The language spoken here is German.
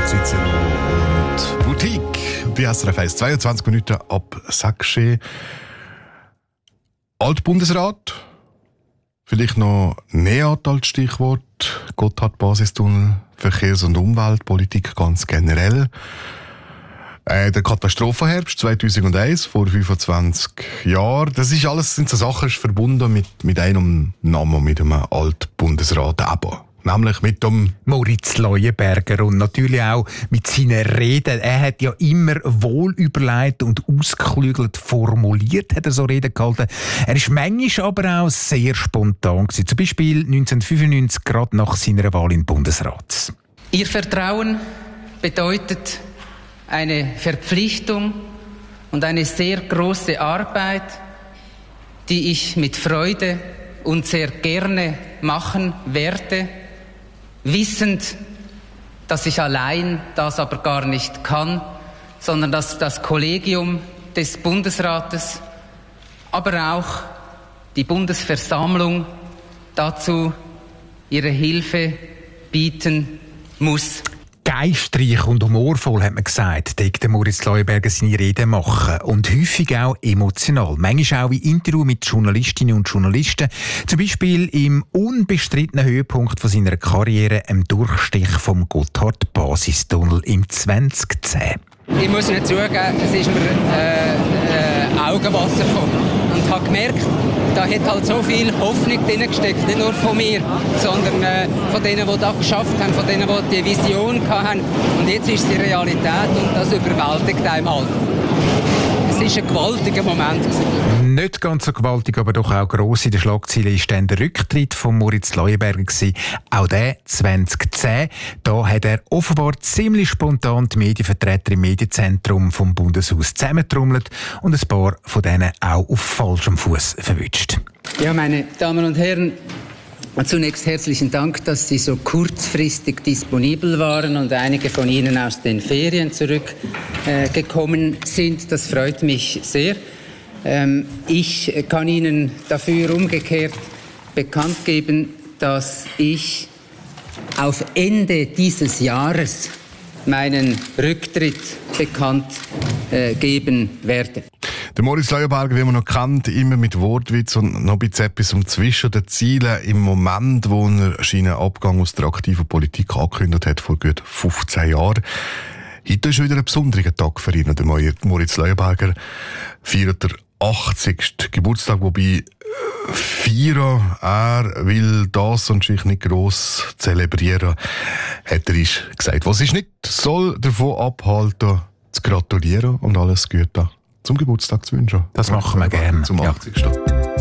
Cicero und Boutique. Die SRF 1, 22 Minuten ab 6. Altbundesrat. Vielleicht noch NEAT als Stichwort. Gotthard-Basistunnel, Verkehrs- und Umweltpolitik ganz generell. Der Katastrophenherbst 2001, vor 25 Jahren. Das ist alles, sind so Sachen verbunden mit einem Namen, mit einem Altbundesrat eben. Nämlich mit dem Moritz Leuenberger und natürlich auch mit seinen Reden. Er hat ja immer wohl überlegt und ausgeklügelt formuliert, hat er so Reden gehalten. Er ist manchmal aber auch sehr spontan gewesen. Zum Beispiel 1995, gerade nach seiner Wahl in den Bundesrat. Ihr Vertrauen bedeutet eine Verpflichtung und eine sehr große Arbeit, die ich mit Freude und sehr gerne machen werde, wissend, dass ich allein das aber gar nicht kann, sondern dass das Kollegium des Bundesrates, aber auch die Bundesversammlung dazu ihre Hilfe bieten muss. Geistreich und humorvoll, hat man gesagt, der Moritz Leuenberger seine Reden machen. Und häufig auch emotional. Manchmal auch in Interviews mit Journalistinnen und Journalisten. Zum Beispiel im unbestrittenen Höhepunkt von seiner Karriere, im Durchstich vom Gotthard-Basistunnel im 2010. Ich muss nicht zugeben, es ist mir Augenwasser gekommen. Und habe gemerkt, da hat halt so viel Hoffnung drin gesteckt, nicht nur von mir, sondern von denen, die das geschafft haben, von denen, die die Vision hatten. Und jetzt ist es die Realität und das überwältigt einem halt. Es war ein gewaltiger Moment. Nicht ganz so gewaltig, aber doch auch gross in den Schlagzeilen war dann der Rücktritt von Moritz Leuenberger gewesen. Auch der 2010. Da hat er offenbar ziemlich spontan die Medienvertreter im Medienzentrum vom Bundeshaus zusammentrommelt und ein paar von denen auch auf falschem Fuß verwünscht. Ja, meine Damen und Herren, zunächst herzlichen Dank, dass Sie so kurzfristig disponibel waren und einige von Ihnen aus den Ferien zurückgekommen sind. Das freut mich sehr. Ich kann Ihnen dafür umgekehrt bekannt geben, dass ich auf Ende dieses Jahres meinen Rücktritt bekannt geben werde. Der Moritz Leuenberger, wie man noch kennt, immer mit Wortwitz und noch ein bisschen etwas zwischen den Zielen. Im Moment, wo er seinen Abgang aus der aktiven Politik angekündigt hat, vor gut 15 Jahren. Heute ist wieder ein besonderer Tag für ihn. Der Moritz Leuenberger feiert der 80. Geburtstag, wobei er will das und sich nicht gross zelebrieren, hat er gesagt. Was ist nicht, soll davon abhalten, zu gratulieren und alles Gute zum Geburtstag zu wünschen. Das machen wir gerne. Zum 80. Ja.